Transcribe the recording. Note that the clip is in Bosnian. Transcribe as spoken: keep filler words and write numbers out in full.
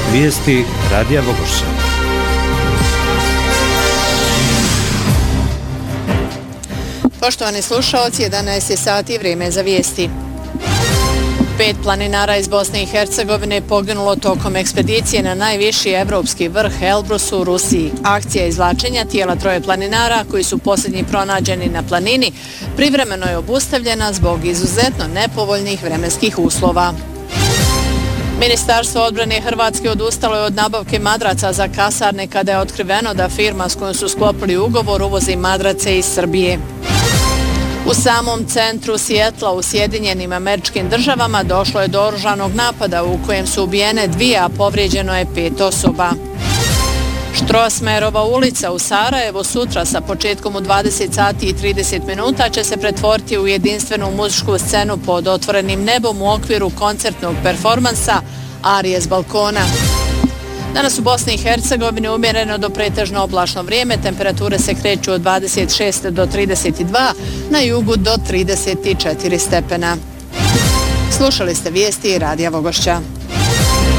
Vijesti Radija Vogošća. Poštovani slušaoci, jedanaest je sati, vrijeme za vijesti. Pet planinara iz Bosne i Hercegovine poginulo tokom ekspedicije na najviši evropski vrh Elbrus u Rusiji. Akcija izvlačenja tijela troje planinara, koji su posljednji pronađeni na planini, privremeno je obustavljena zbog izuzetno nepovoljnih vremenskih uslova. Ministarstvo odbrane Hrvatske odustalo je od nabavke madraca za kasarne kada je otkriveno da firma s kojom su sklopili ugovor uvozi madrace iz Srbije. U samom centru Sijetla u Sjedinjenim Američkim Državama došlo je do oružanog napada u kojem su ubijene dvije, a povrijeđeno je pet osoba. Štrosmerova ulica u Sarajevu sutra sa početkom u dvadeset sati i trideset minuta će se pretvoriti u jedinstvenu muzičku scenu pod otvorenim nebom u okviru koncertnog performansa Arije s balkona. Danas u Bosni i Hercegovini umjereno do pretežno oblačno vrijeme, temperature se kreću od dvadeset šest do trideset dva, na jugu do trideset četiri stepena. Slušali ste vijesti Radija Vogošća.